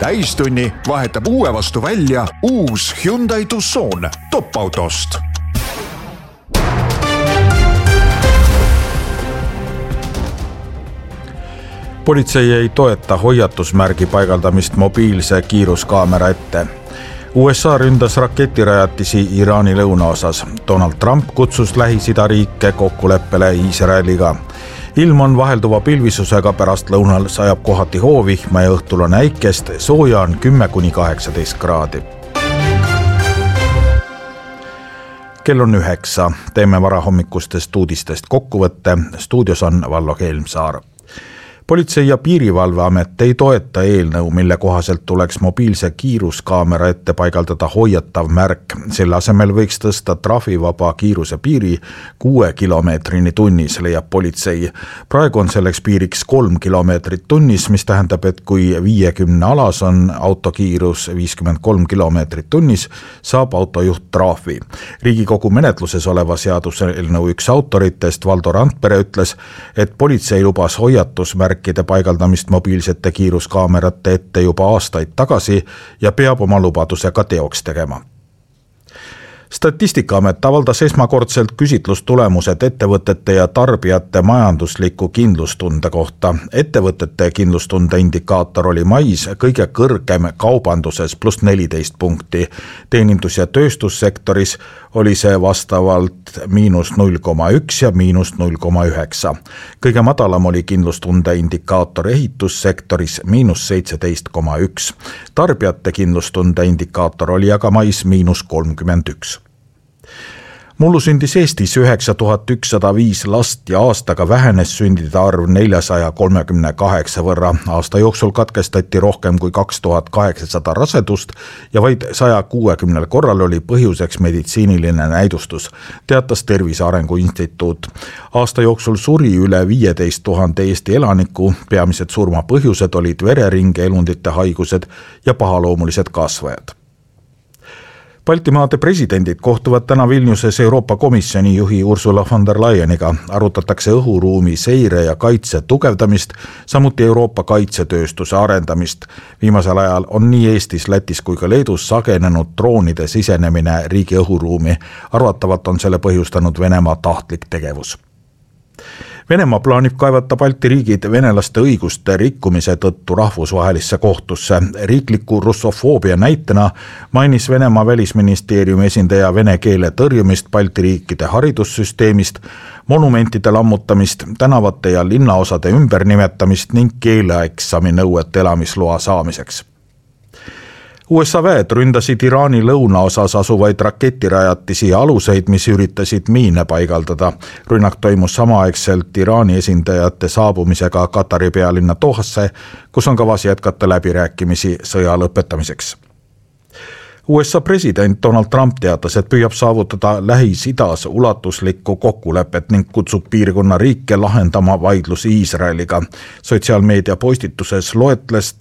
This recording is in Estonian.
Täistunni vahetab uue vastu välja uus Hyundai Tucson top-autost. Politsei ei toeta hoiatusmärgi paigaldamist mobiilse kiiruskaamera ette. USA ründas raketirajatisi Iraani lõunaosas. Donald Trump kutsus Lähis-Ida riike kokkuleppele Iisraeliga. Ilm on vahelduva pilvisusega, pärast lõunal sajab kohati hoovihma ja õhtul on äikest, sooja on 10–18 kraadi. Kell on 9. Teeme varahommikustest uudistest kokkuvõtte. Stuudios on Vallo Helmsaar. Politsei- ja piirivalveamet ei toeta eelnõu, mille kohaselt tuleks mobiilse kiiruskaamera ette paigaldada hoiatav märk. Selle asemel võiks tõsta trahvivaba kiiruse piiri 6 kilomeetrini tunnis, leiab politsei. Praegu on selleks piiriks 3 kilomeetrit tunnis, mis tähendab, et kui 50 alas on autokiirus 53 kilomeetrit tunnis, saab autojuht trahvi. Riigikogu menetluses oleva seaduseelnõu üks autoritest, Valdo Randpere, ütles, et politsei lubas hoiatusmärk paigaldamist mobiilsete kiiruskaamerate ette juba aastaid tagasi ja peab oma lubaduse ka teoks tegema. Statistikaamet avaldas esmakordselt küsitlustulemused ettevõtete ja tarbijate majandusliku kindlustunde kohta. Ettevõtete kindlustunde indikaator oli mais kõige kõrgem kaubanduses +14 punkti. Teenindus- ja tööstussektoris oli see vastavalt -0,1 ja -0,9. Kõige madalam oli kindlustunde indikaator ehitussektoris -17,1. Tarbijate kindlustunde indikaator oli aga mais -31. Mullu sündis Eestis 9105 last ja aastaga vähenes sündide arv 438 võrra. Aasta jooksul katkestati rohkem kui 2800 rasedust ja vaid 160 korral oli põhjuseks meditsiiniline näidustus, teatas Tervise Arengu Instituut. Aasta jooksul suri üle 15 000 Eesti elaniku, peamised surmapõhjused olid vereringe elundite haigused ja pahaloomulised kasvajad. Baltimaade presidendid kohtuvad täna Vilniuses Euroopa Komisjoni juhi Ursula von der Leyeniga. Arutatakse õhuruumi seire ja kaitse tugevdamist, samuti Euroopa kaitsetööstuse arendamist. Viimasel ajal on nii Eestis, Lätis kui ka Leedus sagenenud droonide sisenemine riigi õhuruumi. Arvatavalt on selle põhjustanud Venemaa tahtlik tegevus. Venemaa plaanib kaevata Balti riigid venelaste õiguste rikkumise tõttu rahvusvahelisse kohtusse. Riikliku russofoobia näitena mainis Venemaa välisministeeriumi esindaja vene keele tõrjumist Balti riikide haridussüsteemist, monumentide lammutamist, tänavate ja linnaosade ümbernimetamist ning keeleeksami nõuet elamisloa saamiseks. USA väed ründasid Iraani lõunaosas asuvaid raketirajatisi ja aluseid, mis üritasid miine paigaldada. Rünnak toimus samaaegselt Iraani esindajate saabumisega Katari pealinna Dohasse, kus on kavas jätkata läbirääkimisi sõja lõpetamiseks. USA president Donald Trump teatas, et püüab saavutada Lähis-Idas ulatuslikku kokkulepet ning kutsub piirkonna riike lahendama vaidlusi Iisraeliga. Sotsiaalmeedia postituses loetles